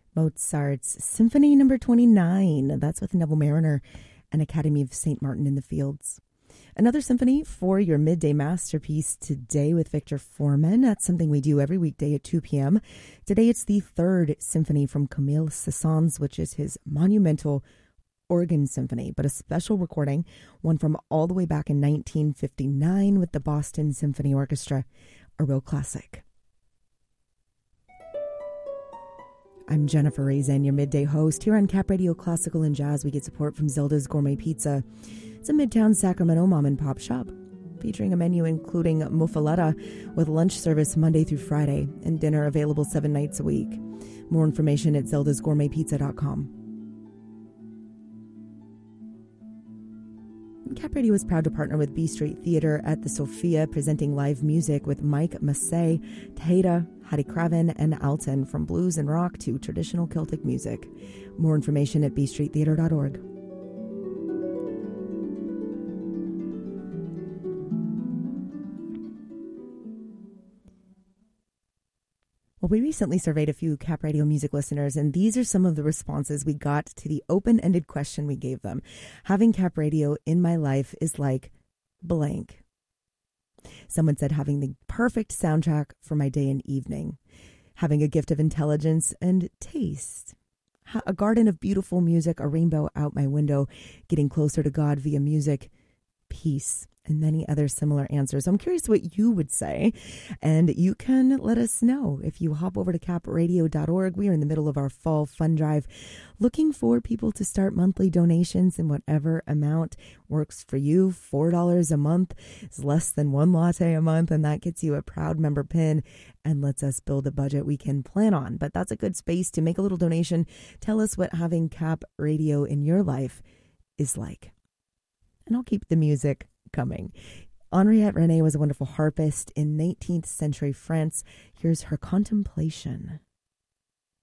Mozart's Symphony Number 29. That's with Neville Mariner and Academy of St. Martin in the Fields. Another symphony for your midday masterpiece today with Victor Foreman. That's something we do every weekday at 2 p.m. Today it's the third symphony from Camille Saint-Saëns, which is his monumental organ symphony, but a special recording, one from all the way back in 1959 with the Boston Symphony Orchestra, a real classic. I'm Jennifer Raisin, your midday host. Here on Cap Radio Classical and Jazz, we get support from Zelda's Gourmet Pizza. It's a Midtown Sacramento mom and pop shop, featuring a menu including muffaletta with lunch service Monday through Friday and dinner available 7 nights a week. More information at zeldasgourmetpizza.com. Cap Radio is proud to partner with B Street Theatre at the Sophia, presenting live music with Mike Massey, Tejada, Hattie Craven, and Alton, from blues and rock to traditional Celtic music. More information at bstreettheatre.org. Well, we recently surveyed a few Cap Radio music listeners, and these are some of the responses we got to the open-ended question we gave them. Having Cap Radio in my life is like blank. Someone said having the perfect soundtrack for my day and evening, having a gift of intelligence and taste, a garden of beautiful music, a rainbow out my window, getting closer to God via music, peace, and many other similar answers. I'm curious what you would say, and you can let us know if you hop over to capradio.org. We are in the middle of our fall fund drive, looking for people to start monthly donations in whatever amount works for you. $4 a month is less than one latte a month, and that gets you a proud member pin and lets us build a budget we can plan on. But that's a good space to make a little donation. Tell us what having Cap Radio in your life is like, and I'll keep the music coming. Henriette René was a wonderful harpist in 19th century France. Here's her Contemplation.